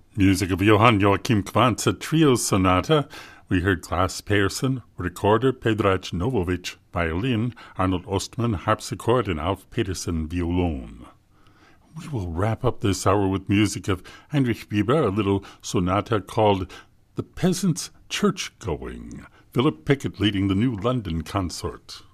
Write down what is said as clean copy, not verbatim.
Music of Johann Joachim Quantz, Trio Sonata. We heard Klaas Persson, recorder, Predrag Novovic, violin, Arnold Ostman, harpsichord, and Alf Peterson, violon. We will wrap up this hour with music of Heinrich Bieber, a little sonata called The Peasant's Church Going. Philip Pickett leading the New London Consort.